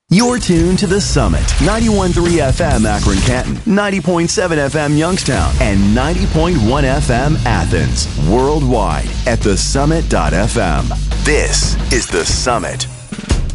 You're tuned to The Summit, 91.3 FM Akron Canton, 90.7 FM Youngstown, and 90.1 FM Athens. Worldwide at thesummit.fm. This is The Summit.